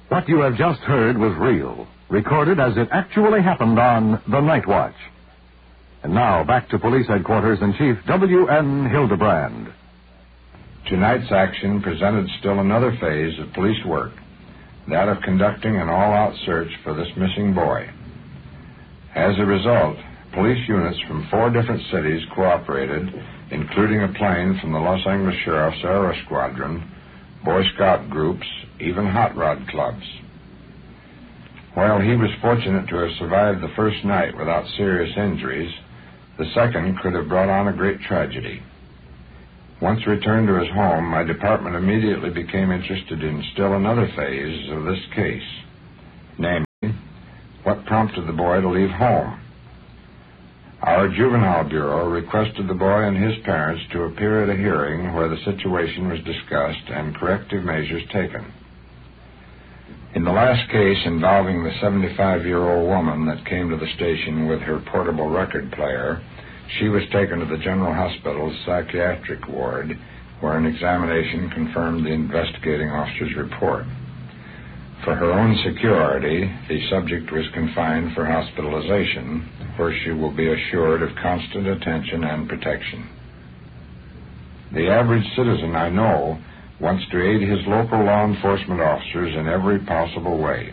What you have just heard was real, recorded as it actually happened on The Night Watch. And now, back to Police Headquarters and Chief W.N. Hildebrand. Tonight's action presented still another phase of police work, that of conducting an all-out search for this missing boy. As a result, police units from 4 different cities cooperated, including a plane from the Los Angeles Sheriff's Aero Squadron, Boy Scout groups, even hot rod clubs. While he was fortunate to have survived the first night without serious injuries, the second could have brought on a great tragedy. Once returned to his home, my department immediately became interested in still another phase of this case, namely, what prompted the boy to leave home. Our Juvenile Bureau requested the boy and his parents to appear at a hearing where the situation was discussed and corrective measures taken. In the last case involving the 75-year-old woman that came to the station with her portable record player, she was taken to the General Hospital's psychiatric ward, where an examination confirmed the investigating officer's report. For her own security, the subject was confined for hospitalization, where she will be assured of constant attention and protection. The average citizen I know wants to aid his local law enforcement officers in every possible way.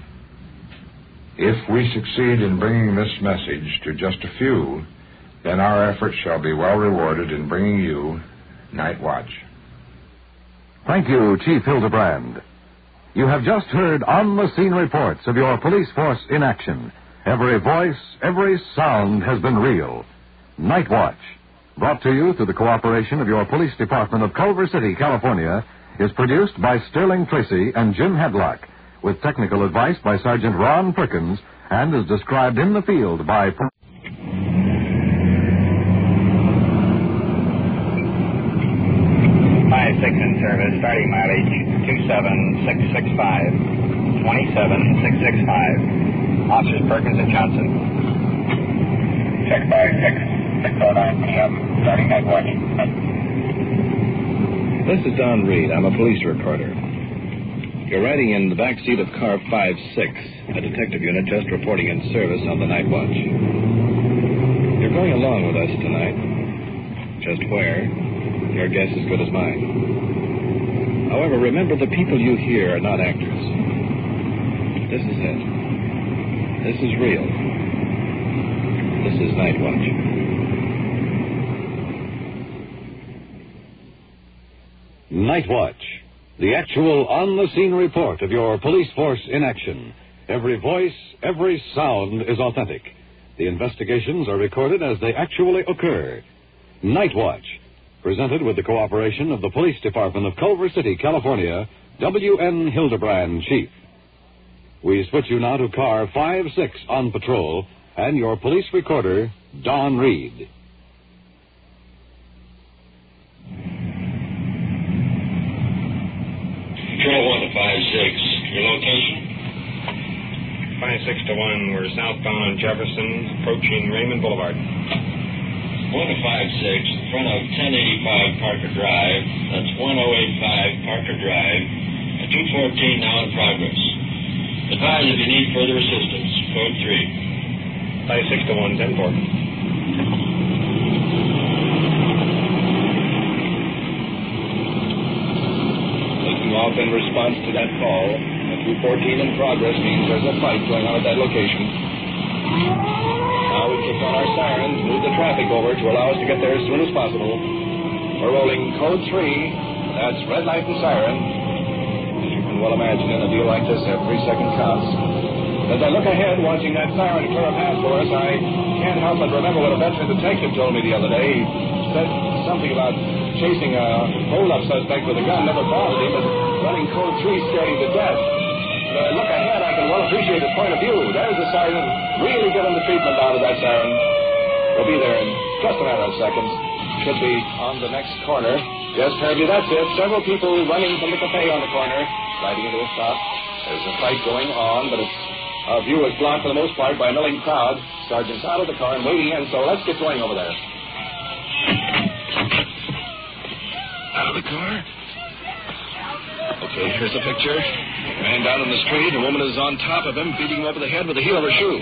If we succeed in bringing this message to just a few, then our efforts shall be well rewarded in bringing you Night Watch. Thank you, Chief Hildebrand. You have just heard on-the-scene reports of your police force in action. Every voice, every sound has been real. Night Watch, brought to you through the cooperation of your police department of Culver City, California, is produced by Sterling Tracy and Jim Hadlock, with technical advice by Sergeant Ron Perkins, and is described in the field by... 5-6 in service, starting mileage 27665, 27665. Officers Perkins and Johnson. Check 5-6, 6:09 p.m., starting Night Watch. This is Don Reed. I'm a police reporter. You're riding in the back seat of car 5-6, a detective unit just reporting in service on the Night Watch. You're going along with us tonight. Just where? Your guess is as good as mine. However, remember, the people you hear are not actors. This is it. This is real. This is Night Watch. Night Watch, the actual on-the-scene report of your police force in action. Every voice, every sound is authentic. The investigations are recorded as they actually occur. Night Watch, presented with the cooperation of the Police Department of Culver City, California, W.N. Hildebrand, Chief. We switch you now to car 5-6 on patrol and your police recorder, Don Reed. Patrol 1 to 5-6. Your location? 5-6-1, we're southbound on Jefferson, approaching Raymond Boulevard. 1 to 5-6, in front of 1085 Parker Drive. That's 1085 Parker Drive. At 214 now in progress. Advise if you need further assistance. Code 3. 5-6-1, 10-4. Taking off in response to that call. At 214 in progress means there's a fight going on at that location. Now we kick on our sirens, move the traffic over to allow us to get there as soon as possible. We're rolling code 3. That's red light and siren. As you can well imagine, in a deal like this, every second counts. As I look ahead, watching that siren clear a path for us, I can't help but remember what a veteran detective told me the other day. He said something about chasing a hold-up suspect with a gun never bothered him, but running code 3 scared him to death. As I look ahead, I can well appreciate his point of view. There's the siren. Really get him the treatment out of that siren. We'll be there in just a matter of seconds. Should be on the next corner. Yes, Herbie, that's it. Several people running from the cafe on the corner, sliding into a stop. There's a fight going on, but our view is blocked for the most part by a milling crowd. Sergeant's out of the car and waiting in, so let's get going over there. Out of the car? Okay, here's the picture. Man down in the street. A woman is on top of him, beating him over the head with the heel of her shoe.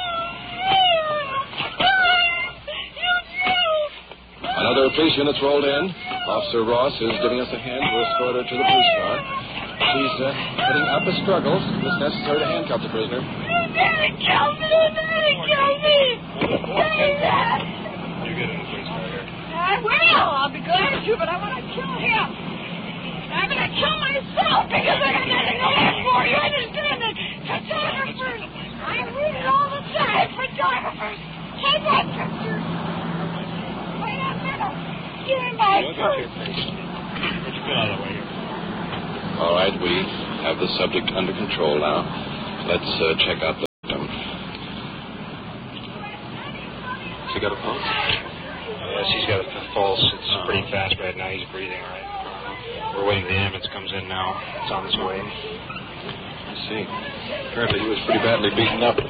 Another police unit's rolled in. Officer Ross is giving us a hand to escort her to the police car. She's putting up a struggle. It's necessary to handcuff the prisoner. Daddy killed me! Daddy killed me! You get in the police car here. I will. I'll be glad to, but I want to kill him. I'm going to kill myself because I got nothing to live for. You understand that? Photographers. I read it all the time. Photographers. Take that picture. Wait a minute. Give me my purse. Let's get out of the way here. All right, we have the subject under control now. Let's check out the victim. She got a pulse? Yes, he's got a pulse. It's pretty fast right now. He's breathing all right. We're waiting. The ambulance comes in now. It's on its way. I see. Apparently he was pretty badly beaten up.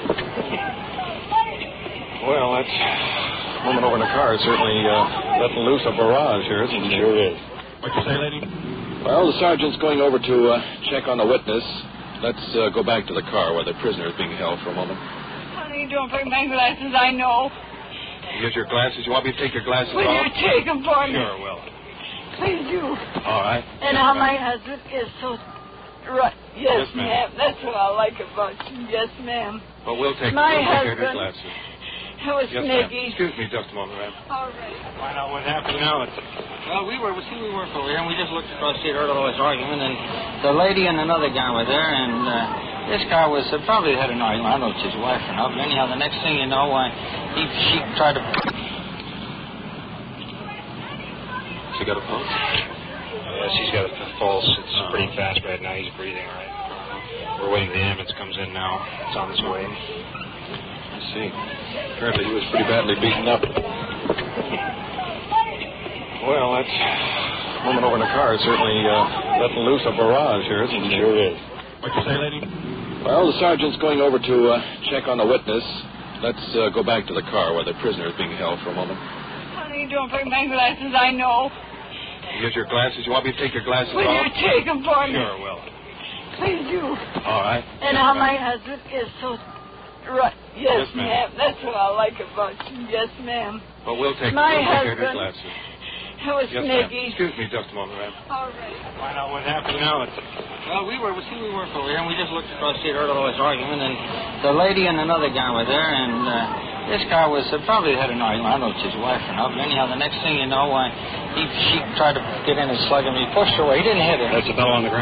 Well, that woman over in the car is certainly letting loose a barrage here, isn't she? Sure is. What'd you say, lady? Well, the sergeant's going over to check on the witness. Let's go back to the car where the prisoner is being held for a moment. What are you doing? Bring my glasses. I know. Here's your glasses. You want me to take your glasses Will off? you take them for me? Sure, will. Please do. All right. And how my husband is so... Right. Yes, Yes, ma'am. ma'am. That's what I like about you. Yes, ma'am. Well, we'll take My your husband. glasses. It was Yes, ma'am. Nicky. Excuse me just a moment, ma'am. All right. Find out what happened now. Well, we were over here, and we just looked across the street, heard all this argument, and the lady and another guy were there, and this guy was probably had an argument. I don't know if it's his wife or not, but anyhow, the next thing you know, she tried to... She got a pulse? Yes, he's got a pulse. It's pretty fast right now. He's breathing all right. We're waiting. The ambulance comes in now. It's on its way. I see. Apparently he was pretty badly beaten up. Well, that woman over in the car is certainly letting loose a barrage here, isn't she? Sure is. What'd you say, lady? Well, the sergeant's going over to check on the witness. Let's go back to the car where the prisoner is being held for a moment. What are you doing? Bring my glasses. I know. Here's your glasses. You want me to take your glasses Will off? you take them for me? Sure, will. Please do. All right. And how my husband is so... Right. Yes, Yes, ma'am. ma'am. That's what I like about you. Yes, ma'am. Well, we'll take My your husband. glasses. It was Yes, ma'am. Nicky. Excuse me just a moment, ma'am. All right. Find out what happened now. Well, we were over here, and we just looked across the street, heard all this argument, and the lady and another guy were there, and this guy was probably had an argument. I don't know if it's his wife or not, but anyhow, the next thing you know, she tried to get in and slug him. He pushed her away. He didn't hit her. That's a fellow on the ground.